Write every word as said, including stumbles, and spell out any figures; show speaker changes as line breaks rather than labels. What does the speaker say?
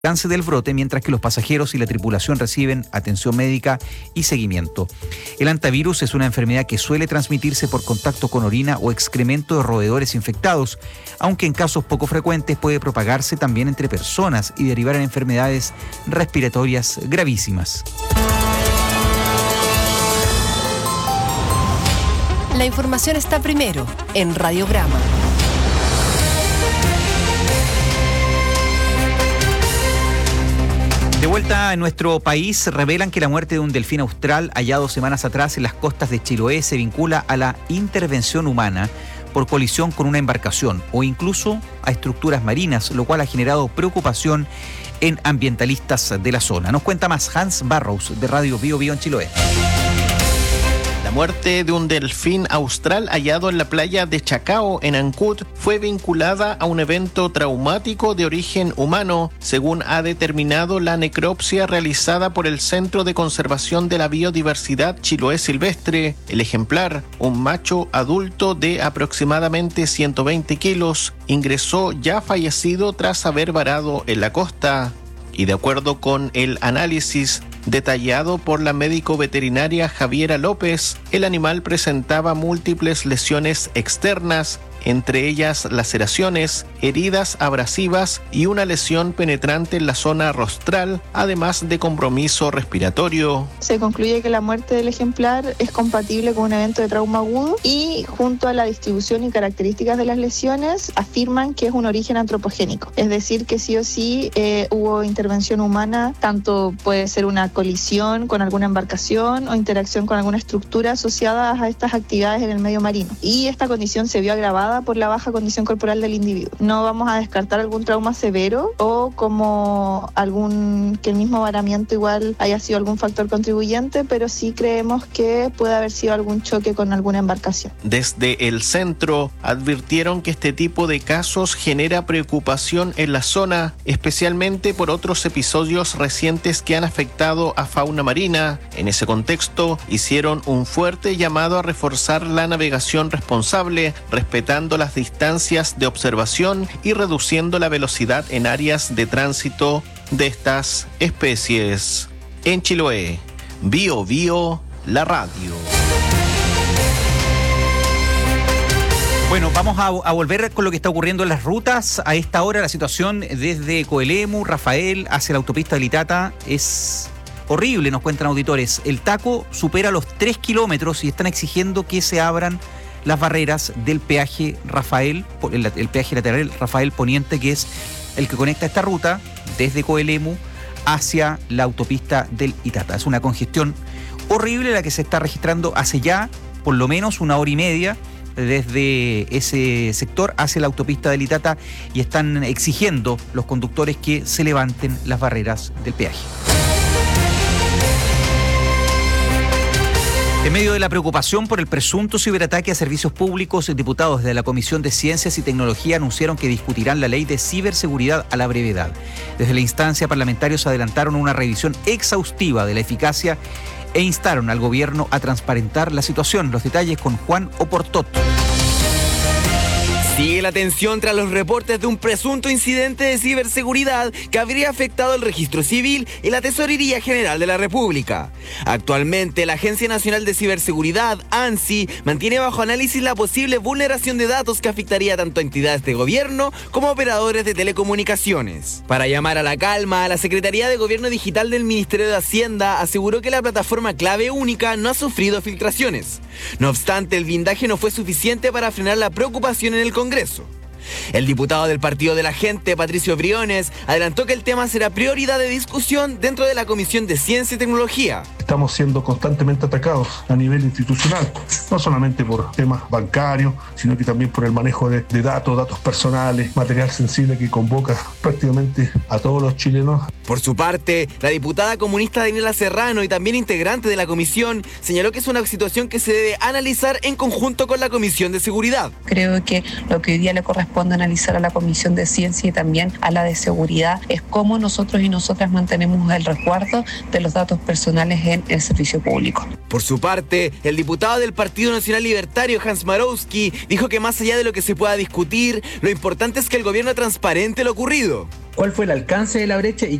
alcance del brote, mientras que los pasajeros y la tripulación reciben atención médica y seguimiento. El hantavirus es una enfermedad que suele transmitirse por contacto con orina o excremento de roedores infectados, aunque en casos poco frecuentes puede propagarse también entre personas y derivar en enfermedades respiratorias gravísimas.
La información está primero en Radiograma.
De vuelta a nuestro país, revelan que la muerte de un delfín austral hallado semanas atrás en las costas de Chiloé se vincula a la intervención humana por colisión con una embarcación o incluso a estructuras marinas, lo cual ha generado preocupación en ambientalistas de la zona. Nos cuenta más Hans Barrows de Radio Bio Bio en Chiloé.
La muerte de un delfín austral hallado en la playa de Chacao, en Ancud, fue vinculada a un evento traumático de origen humano, según ha determinado la necropsia realizada por el Centro de Conservación de la Biodiversidad Chiloé Silvestre. El ejemplar, un macho adulto de aproximadamente ciento veinte kilos, ingresó ya fallecido tras haber varado en la costa. Y de acuerdo con el análisis detallado por la médico veterinaria Javiera López, el animal presentaba múltiples lesiones externas, entre ellas laceraciones, heridas abrasivas y una lesión penetrante en la zona rostral, además de compromiso respiratorio.
Se concluye que la muerte del ejemplar es compatible con un evento de trauma agudo y, junto a la distribución y características de las lesiones, afirman que es un origen antropogénico. Es decir, que sí o sí eh, hubo intervención humana, tanto puede ser una colisión con alguna embarcación o interacción con alguna estructura asociada a estas actividades en el medio marino. Y esta condición se vio agravada por la baja condición corporal del individuo. No vamos a descartar algún trauma severo o como algún que el mismo varamiento igual haya sido algún factor contribuyente, pero sí creemos que puede haber sido algún choque con alguna embarcación.
Desde el centro advirtieron que este tipo de casos genera preocupación en la zona, especialmente por otros episodios recientes que han afectado a fauna marina. En ese contexto, hicieron un fuerte llamado a reforzar la navegación responsable, respetando las distancias de observación y reduciendo la velocidad en áreas de tránsito de estas especies. En Chiloé, Bio Bio, la radio.
Bueno, vamos a, a volver con lo que está ocurriendo en las rutas. A esta hora la situación desde Coelemu, Rafael, hacia la autopista de Litata es horrible, nos cuentan auditores. El taco supera los tres kilómetros y están exigiendo que se abran las barreras del peaje Rafael, el, el peaje lateral Rafael Poniente, que es el que conecta esta ruta desde Coelemu hacia la autopista del Itata. Es una congestión horrible la que se está registrando hace ya por lo menos una hora y media desde ese sector hacia la autopista del Itata, y están exigiendo los conductores que se levanten las barreras del peaje. En medio de la preocupación por el presunto ciberataque a servicios públicos, diputados de la Comisión de Ciencias y Tecnología anunciaron que discutirán la ley de ciberseguridad a la brevedad. Desde la instancia, parlamentarios adelantaron una revisión exhaustiva de la eficacia e instaron al gobierno a transparentar la situación. Los detalles con Juan Oportot.
Sigue la tensión tras los reportes de un presunto incidente de ciberseguridad que habría afectado el registro civil y la Tesorería General de la República. Actualmente, la Agencia Nacional de Ciberseguridad, ANSI, mantiene bajo análisis la posible vulneración de datos que afectaría tanto a entidades de gobierno como a operadores de telecomunicaciones. Para llamar a la calma, la Secretaría de Gobierno Digital del Ministerio de Hacienda aseguró que la plataforma clave única no ha sufrido filtraciones. No obstante, el blindaje no fue suficiente para frenar la preocupación en el Congreso. El diputado del Partido de la Gente, Patricio Briones, adelantó que el tema será prioridad de discusión dentro de la Comisión de Ciencia y Tecnología.
Estamos siendo constantemente atacados a nivel institucional, no solamente por temas bancarios, sino que también por el manejo de, de datos, datos personales, material sensible que convoca prácticamente a todos los chilenos.
Por su parte, la diputada comunista Daniela Serrano, y también integrante de la comisión, señaló que es una situación que se debe analizar en conjunto con la Comisión de Seguridad.
Creo que lo que hoy día le corresponde analizar a la Comisión de Ciencia y también a la de Seguridad es cómo nosotros y nosotras mantenemos el resguardo de los datos personales en en el servicio público.
Por su parte, el diputado del Partido Nacional Libertario, Hans Marowski, dijo que más allá de lo que se pueda discutir, lo importante es que el gobierno transparente lo ocurrido.
¿Cuál fue el alcance de la brecha y